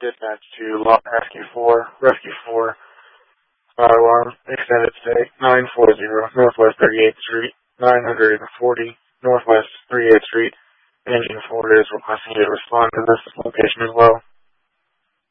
Dispatch to Rescue 4, Rescue 4, fire alarm, extended stay, 940 Northwest 38th Street, 940 Northwest 38th Street. Engine 4 is requesting you to respond to this location as well.